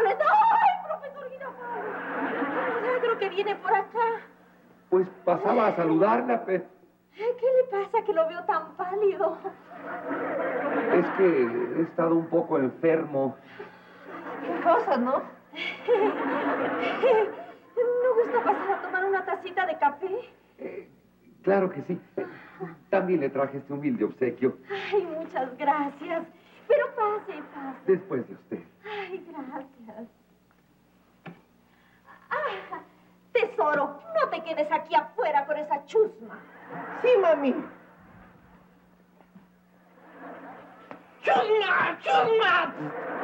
Nápoles. ¡Ay, profesor Girafales! Milagro que viene por acá. Pues pasaba a saludarla, pero... ¿Qué le pasa que lo veo tan pálido? Es que he estado un poco enfermo. Qué cosa, ¿no? ¿No gusta pasar a tomar una tacita de café? Claro que sí. También le traje este humilde obsequio. Ay, muchas gracias. Pero pase. Después de usted. Ay, gracias. Ah, tesoro, no te quedes aquí afuera con esa chusma. Sí, mami. ¡Chusma! ¡Chusma!